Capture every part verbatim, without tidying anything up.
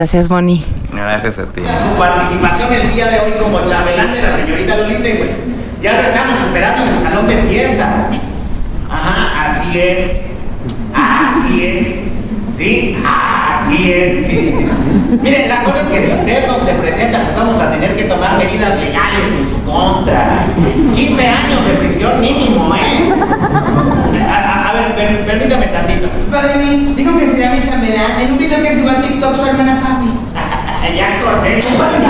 Gracias, Bonnie. Gracias a ti. Su participación el día de hoy como chambelán de la señorita Lolita, y pues ya lo estamos esperando en el salón de fiestas. Ajá, así es. Así es. Sí, así es. Sí. Miren, la cosa es que si usted no se presenta, pues vamos a tener que tomar medidas legales en su contra. quince años de prisión mínimo, ¿eh? A, a, a ver, per, permítame tantito. Padre, dijo que sería mi chambelán en un video que subió a TikTok su hermana Papis. Ya correcto.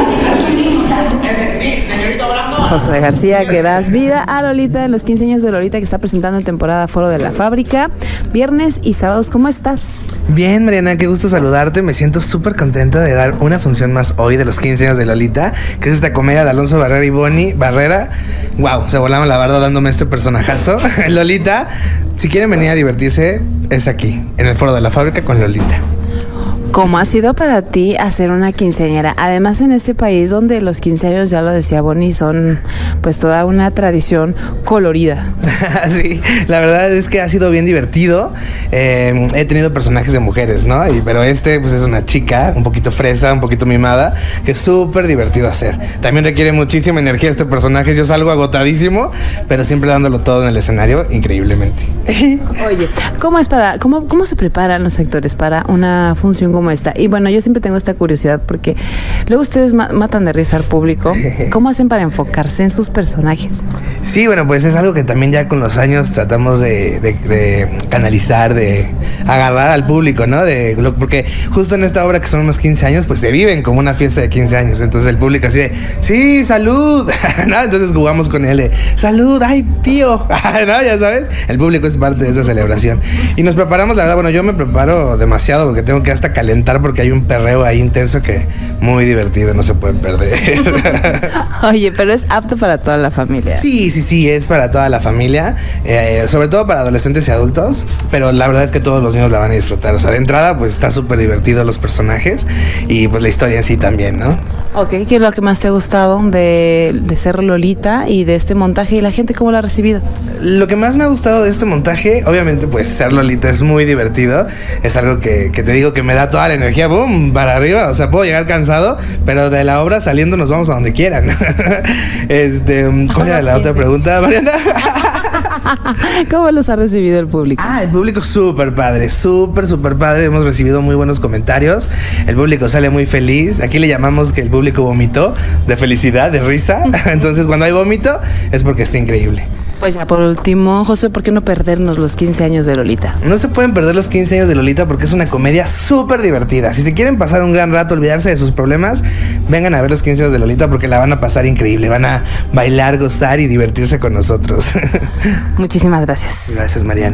Este, sí, señorita Brandon. Josué García, que das vida a Lolita en los quince años de Lolita, que está presentando en temporada Foro de la Fábrica, viernes y sábados. ¿Cómo estás? Bien, Mariana, qué gusto saludarte. Me siento súper contento de dar una función más hoy de los quince años de Lolita, que es esta comedia de Alonso Barrera y Bonnie Barrera. Wow, se volaban la barda dándome este personajazo. Lolita, si quieren venir a divertirse, es aquí, en el Foro de la Fábrica con Lolita. ¿Cómo ha sido para ti hacer una quinceañera? Además, en este país donde los quince años, ya lo decía Bonnie, son pues toda una tradición colorida. Sí, la verdad es que ha sido bien divertido. Eh, he tenido personajes de mujeres, ¿no? Y, pero este pues es una chica, un poquito fresa, un poquito mimada, que es súper divertido hacer. También requiere muchísima energía este personaje. Yo salgo agotadísimo, pero siempre dándolo todo en el escenario, increíblemente. Oye, ¿cómo es para, cómo, cómo se preparan los actores para una función como esta? Y bueno, yo siempre tengo esta curiosidad porque luego ustedes ma- matan de risa al público. ¿Cómo hacen para enfocarse en sus personajes? Sí, bueno, pues es algo que también ya con los años tratamos de, de, de canalizar, de agarrar al público, ¿no? De, lo, porque justo en esta obra que son unos quince años, pues se viven como una fiesta de quince años. Entonces el público así de, sí, salud, ¿no? Entonces jugamos con él de, salud, ay, tío, ¿no? Ya sabes, el público es parte de esa celebración. Y nos preparamos, la verdad, bueno, yo me preparo demasiado porque tengo que hasta calentar porque hay un perreo ahí intenso que muy divertido, no se pueden perder. Oye, pero es apto para toda la familia. Sí, sí, sí, es para toda la familia, eh, sobre todo para adolescentes y adultos, pero la verdad es que todos los niños la van a disfrutar. O sea, de entrada, pues está súper divertido los personajes y pues la historia en sí también, ¿no? Ok, ¿qué es lo que más te ha gustado de, de ser Lolita y de este montaje? ¿Y la gente cómo lo ha recibido? Lo que más me ha gustado de este montaje, obviamente, pues ser Lolita es muy divertido. Es algo que, que te digo que me da toda la energía, boom, para arriba. O sea, puedo llegar cansado, pero de la obra saliendo nos vamos a donde quieran. este, ¿cuál era la otra pregunta, Mariana? ¿Cómo los ha recibido el público? Ah, el público súper padre, súper, súper padre. Hemos recibido muy buenos comentarios. El público sale muy feliz. Aquí le llamamos que el público vomitó de felicidad, de risa. Entonces, cuando hay vómito, es porque está increíble. Pues ya por último, José, ¿por qué no perdernos los quince años de Lolita? No se pueden perder los quince años de Lolita porque es una comedia súper divertida. Si se quieren pasar un gran rato, olvidarse de sus problemas, vengan a ver los quince años de Lolita porque la van a pasar increíble. Van a bailar, gozar y divertirse con nosotros. Muchísimas gracias. Gracias, Mariana.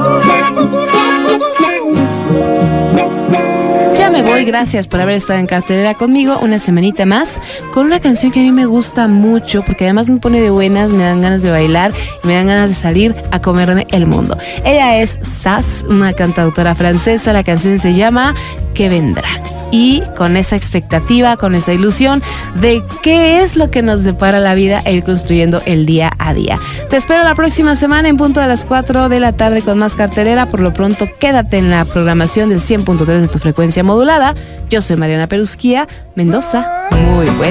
Ya me voy, gracias por haber estado en cartelera conmigo una semanita más con una canción que a mí me gusta mucho porque además me pone de buenas, me dan ganas de bailar y me dan ganas de salir a comerme el mundo. Ella es Sass, una cantautora francesa. La canción se llama ¿Qué vendrá? Y con esa expectativa, con esa ilusión de qué es lo que nos depara la vida e ir construyendo el día a día. Te espero la próxima semana en punto de las cuatro de la tarde con más cartelera. Por lo pronto, quédate en la programación del cien punto tres de tu frecuencia modulada. Yo soy Mariana Perusquía Mendoza. Muy buena.